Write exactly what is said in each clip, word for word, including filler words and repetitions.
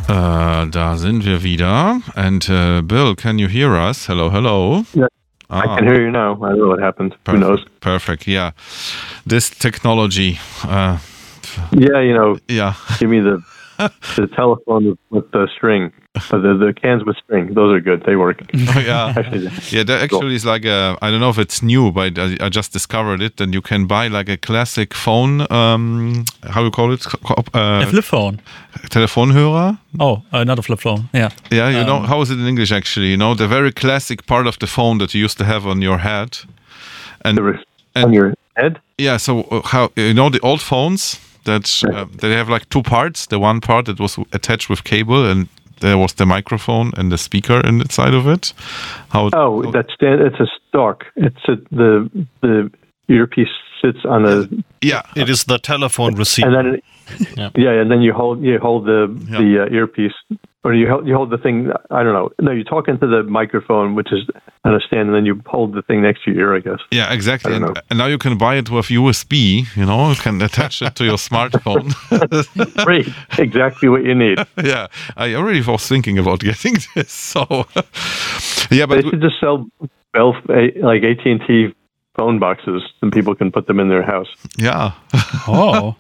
Uh, da sind wir wieder. And uh, Bill, can you hear us? Hello, hello. Yeah, ah. I can hear you now. I don't know what happened. Perfect, Who knows? Perfect, yeah. This technology. Uh, yeah, you know, yeah. Give me the the telephone with, with the string. Uh, the, the cans with string. Those are good. They work. Oh, yeah. actually, yeah, that actually is like a, I don't know if it's new, but I, I just discovered it. And you can buy like a classic phone, um, how you call it? Uh, a flip phone. Telefonhörer. Oh, uh, not a flip phone. Yeah. Yeah, you um, know, how is it in English actually? You know, the very classic part of the phone that you used to have on your head. And, and on your head? Yeah, so how, you know, the old phones that uh, they have like two parts. The one part that was attached with cable, and there was the microphone and the speaker inside of it. How? Oh, how, that's it's a stalk. It's a, the the earpiece sits on a. Yeah, it is the telephone receiver. And then, it, yeah. yeah, and then you hold you hold the yeah. the uh, earpiece, or you hold you hold the thing. I don't know. No, you talk into the microphone, which is on a stand, and then you hold the thing next to your ear, I guess. Yeah, exactly. And, and now you can buy it with U S B. You know, you can attach it to your smartphone. Great, exactly what you need. Yeah, I already was thinking about getting this. So, yeah, but they should just sell, sell like A T and T phone boxes, and people can put them in their house. Yeah. Oh.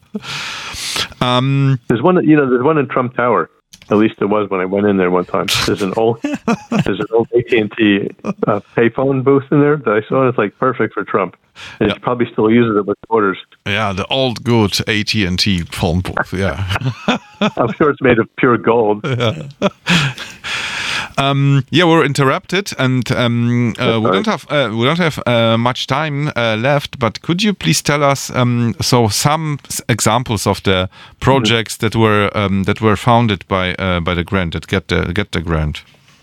um, there's one. You know, there's one in Trump Tower. At least there was when I went in there one time. There's an old, there's an old A T and T uh, payphone booth in there that I saw, and it's like perfect for Trump. And yeah. He probably still uses it with orders. Yeah, the old good A T and T phone booth. Yeah, I'm sure it's made of pure gold. Yeah. Um, yeah, we're interrupted, and um, uh, we don't have uh, we don't have uh, much time uh, left. But could you please tell us um, so some examples of the projects mm-hmm. that were um, that were founded by uh, by the grant that get the get the grant?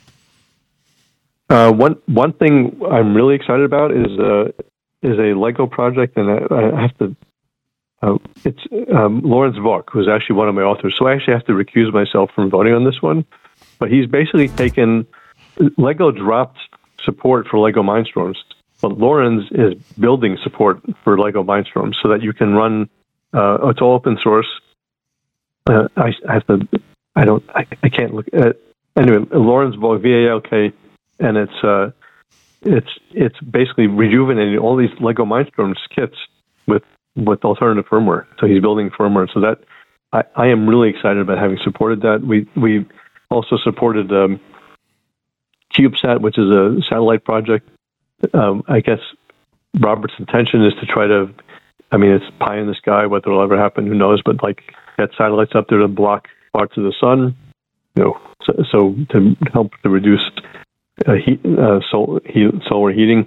Uh, one one thing I'm really excited about is uh, is a Lego project, and I, I have to. Uh, it's um, Lawrence Vaughn, who's actually one of my authors. So I actually have to recuse myself from voting on this one. But he's basically taken, Lego dropped support for Lego Mindstorms, but Lawrence is building support for Lego Mindstorms so that you can run, uh, it's all open source. Uh, I, I have to, I don't, I, I can't look at, anyway, Lawrence Valk, V A L K, and it's, uh, it's, it's basically rejuvenating all these Lego Mindstorms kits with, with alternative firmware. So he's building firmware. So that, I, I am really excited about having supported that. We, we, also supported um, CubeSat, which is a satellite project. Um, I guess Robert's intention is to try to, I mean, it's pie in the sky, whether it'll ever happen, who knows, but like get satellites up there to block parts of the sun, you know, so, so to help to reduce uh, heat, uh, sol- heat, solar heating.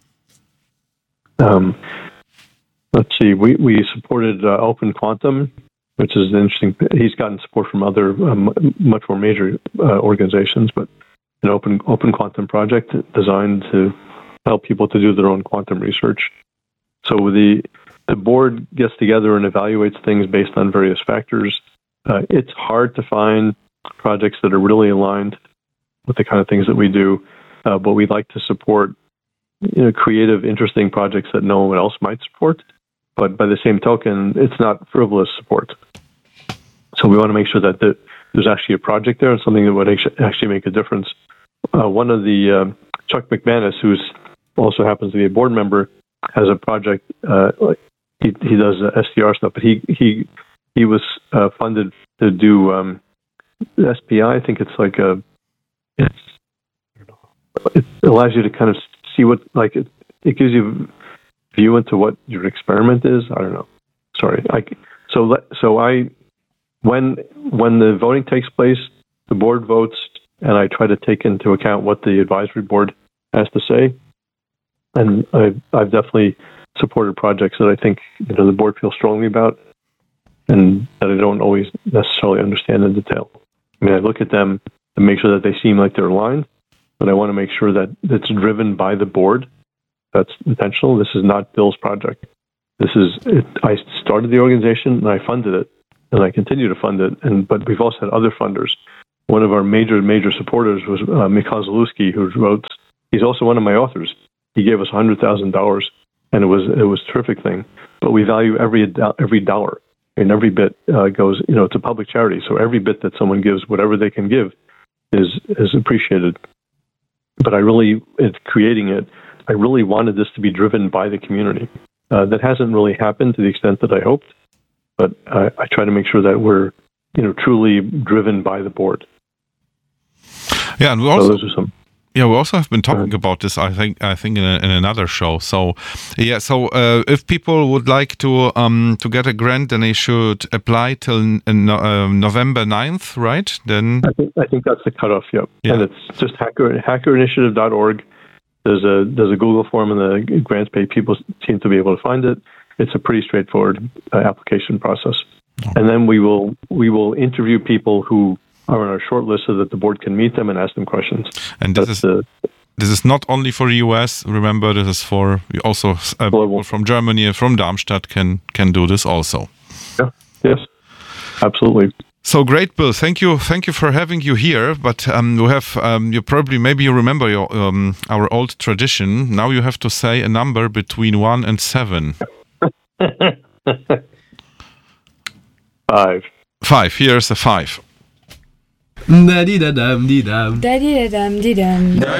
Um, let's see, we, we supported uh, Open Quantum, which is interesting. He's gotten support from other um, much more major uh, organizations, but an open open quantum project designed to help people to do their own quantum research. So the the board gets together and evaluates things based on various factors. Uh, it's hard to find projects that are really aligned with the kind of things that we do, uh, but we like to support you know, creative, interesting projects that no one else might support. But by the same token, it's not frivolous support. So we want to make sure that the, there's actually a project there and something that would actually make a difference. Uh, one of the, uh, Chuck McManus, who also happens to be a board member, has a project. Uh, he he does uh, S D R stuff, but he he he was uh, funded to do um, S P I. I think it's like a it's it allows you to kind of see what like it it gives you view into what your experiment is. I don't know. Sorry. I so let, so I when when the voting takes place, the board votes, and I try to take into account what the advisory board has to say. And I've, I've definitely supported projects that I think you know the board feels strongly about, and that I don't always necessarily understand in detail. I mean, I look at them and make sure that they seem like they're aligned, but I want to make sure that it's driven by the board. That's intentional. This is not Bill's project. This is it, I started the organization and I funded it, and I continue to fund it. And but we've also had other funders. One of our major major supporters was uh, Mikhail Zalewski, who wrote. He's also one of my authors. He gave us one hundred thousand dollars, and it was it was a terrific thing. But we value every every dollar. and every bit uh, goes, you know, it's a public charity. So every bit that someone gives, whatever they can give, is is appreciated. But I really, in creating it, I really wanted this to be driven by the community. Uh, that hasn't really happened to the extent that I hoped, but I, I try to make sure that we're, you know, truly driven by the board. Yeah, and we also. So those are some. Yeah, we also have been talking about this. I think I think in, a, in another show. So, yeah. So, uh, if people would like to um to get a grant, then they should apply till uh, November ninth, right? Then I think I think that's the cutoff. Yep. Yeah. And it's just hacker hacker initiative dot org. There's a there's a Google form and the grants page. People seem to be able to find it. It's a pretty straightforward uh, application process. Oh. And then we will we will interview people who are on our short list so that the board can meet them and ask them questions. And this That's is the, this is not only for the U S. Remember, this is for also uh, people from Germany, from Darmstadt can can do this also. Yeah. Yes. Absolutely. So great, Bill. Thank you. Thank you for having you here. But um, we have um, you probably maybe you remember your um, our old tradition. Now you have to say a number between one and seven. Five. Five. Here's a five. Da-dee-da-dum-dee-dum. Da-dee-da-dum-dee-dum.